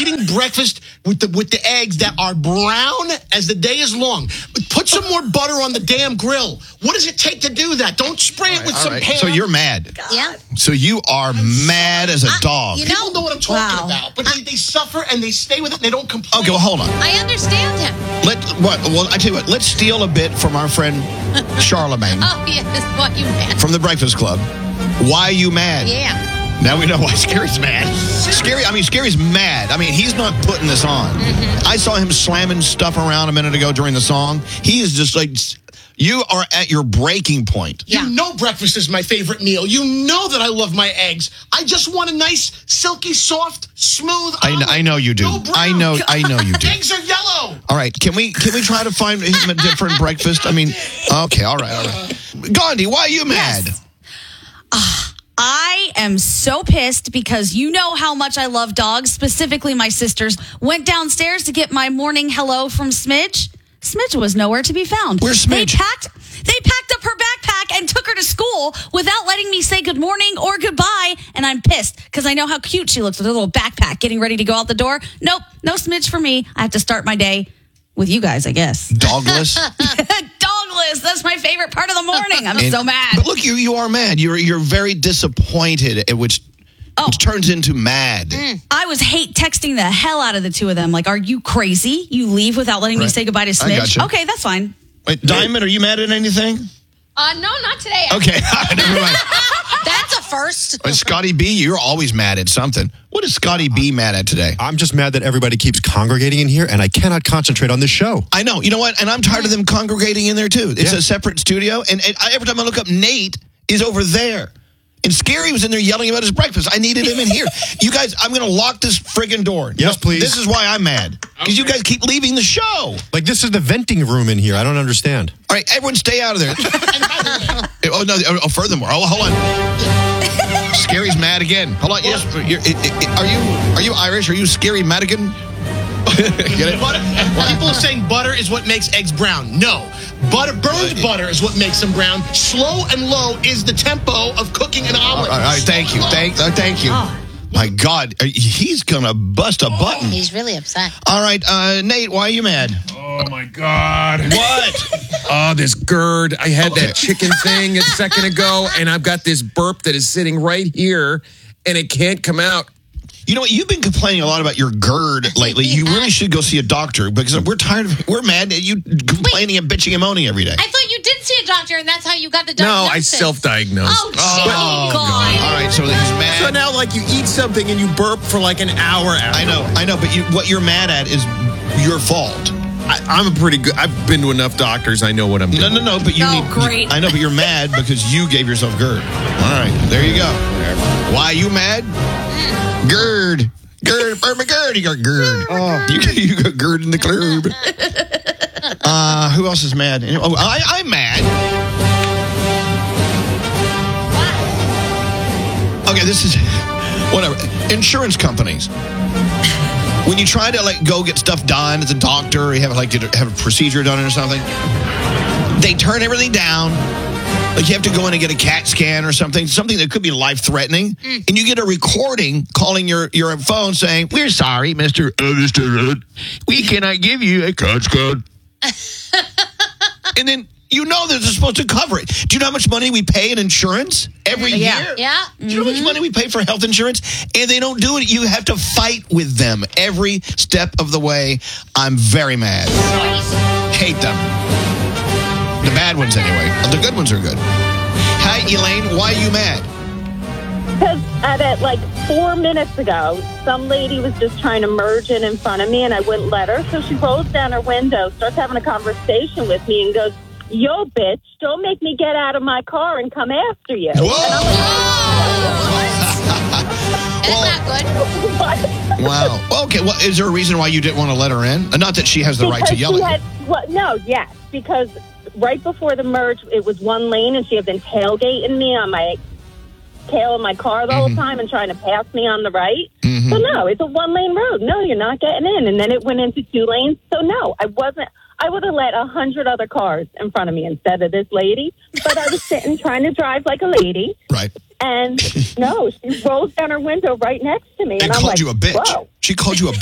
eating breakfast with the eggs that are brown as the day is long. Put some more butter on the damn grill. What does it take to do that? Don't spray it with some pan. So you're mad. God. Yeah. So you are mad as a dog. People know what I'm talking about, but they suffer and they stay with it and they don't complain. Okay, well, hold on. I understand him. Well, I tell you what. Let's steal a bit from our friend Charlemagne Oh, yes. What you mad? from the Breakfast Club. Why are you mad? Yeah. Now we know why Scary's mad. Scary's mad. I mean, he's not putting this on. Mm-hmm. I saw him slamming stuff around a minute ago during the song. He is just like, you are at your breaking point. Yeah. You know breakfast is my favorite meal. You know that I love my eggs. I just want a nice, silky, soft, smooth omelet. I know you do. No brown. I know you do. Eggs are yellow. All right, can we try to find him a different breakfast? I mean, okay, all right. Gandhi, why are you mad? Yes. I am so pissed because you know how much I love dogs, specifically my sisters. Went downstairs to get my morning hello from Smidge. Smidge was nowhere to be found. Where's Smidge? They packed up her backpack and took her to school without letting me say good morning or goodbye, and I'm pissed because I know how cute she looks with her little backpack getting ready to go out the door. Nope, no Smidge for me. I have to start my day with you guys, I guess. Dogless? Dogless. That's my favorite part of the morning. I'm so mad. But look, you are mad. You're very disappointed, which turns into mad. I was hate texting the hell out of the two of them. Like, are you crazy? You leave without letting me say goodbye to Smidge? gotcha. Okay, that's fine. Wait, Diamond, are you mad at anything? No, not today. Okay, never mind. That's a first. Scotty B, you're always mad at something. What is Scotty B mad at today? I'm just mad that everybody keeps congregating in here, and I cannot concentrate on this show. I know. You know what? And I'm tired of them congregating in there, too. It's a separate studio, and every time I look up, Nate is over there. And Scary was in there yelling about his breakfast. I needed him in here. You guys, I'm going to lock this friggin' door. Yes, please. This is why I'm mad. Because you guys keep leaving the show. Like, this is the venting room in here. I don't understand. All right, everyone stay out of there. Furthermore. Oh, hold on. Scary's mad again. Hold on. Yes. Are you Irish? Are you Scary Madigan? Get it? People are saying butter is what makes eggs brown. No. Burned butter is what makes them brown. Slow and low is the tempo of cooking an omelet. All right, thank you. Thank you. My God, he's going to bust a button. He's really upset. All right, Nate, why are you mad? Oh, my God. What? Oh, this GERD. I had that chicken thing a second ago, and I've got this burp that is sitting right here, and it can't come out. You know what? You've been complaining a lot about your GERD lately. You really should go see a doctor because we're mad at you complaining and bitching and moaning every day. I thought you did see a doctor, and that's how you got the diagnosis. No, I self-diagnosed. Oh, God. All right, so he's mad. So now, like, you eat something and you burp for like an hour after. I know, but what you're mad at is your fault. I'm a pretty good. I've been to enough doctors. I know what I'm doing. No, but you need. Great. I know, but you're mad because you gave yourself GERD. All right, there you go. Why are you mad? GERD. Burn my GERD. You got GERD. Oh. You got GERD in the club. Who else is mad? Oh, I'm mad. Okay, this is whatever. Insurance companies. When you try to go get stuff done as a doctor, or you have to have a procedure done or something, they turn everything down. Like you have to go in and get a CAT scan or something that could be life-threatening, and you get a recording calling your phone saying, "We're sorry, Mr. Rudd. We cannot give you a CAT scan." And then you know that they're supposed to cover it. Do you know how much money we pay in insurance every year? Yeah. Do you know how much money we pay for health insurance? And they don't do it. You have to fight with them every step of the way. I'm very mad. Hate them. The bad ones, anyway. The good ones are good. Hi, Elaine. Why are you mad? Because 4 minutes ago, some lady was just trying to merge in front of me, and I wouldn't let her. So she rolls down her window, starts having a conversation with me, and goes, "Yo, bitch, don't make me get out of my car and come after you." Whoa! That's not good. Wow. Okay, well, is there a reason why you didn't want to let her in? Not that she has the right to yell at you. Because right before the merge, it was one lane, and she had been tailgating me on my tail in my car the whole time and trying to pass me on the right. So no, it's a one-lane road. No, you're not getting in. And then it went into 2 lanes. So no, I wasn't. I would have let 100 other cars in front of me instead of this lady. But I was sitting trying to drive like a lady. Right. And no, she rolls down her window right next to me. And I'm called like, you a bitch. Whoa. She called you a bitch.